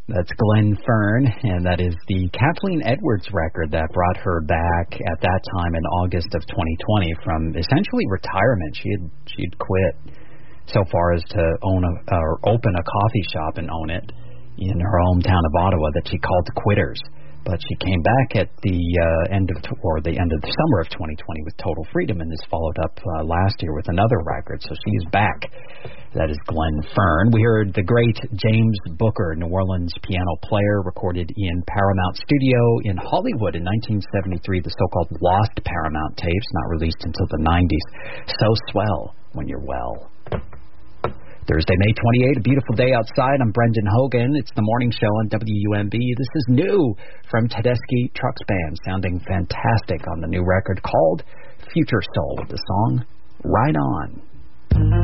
That's Glenn Fern, and that is the Kathleen Edwards record that brought her back at that time in August of 2020 from essentially retirement. She'd quit so far as to open a coffee shop and own it in her hometown of Ottawa that she called Quitters. But she came back at the end of the summer of 2020 with Total Freedom, and this followed up last year with another record. So she is back. That is Glenn Fern. We heard the great James Booker, New Orleans piano player, recorded in Paramount Studio in Hollywood in 1973, the so-called lost Paramount tapes, not released until the 90s. So swell when you're well. Thursday, May 28th, a beautiful day outside. I'm Brendan Hogan. It's the morning show on WUMB. This is new from Tedeschi Trucks Band, sounding fantastic on the new record called Future Soul with the song Ride On.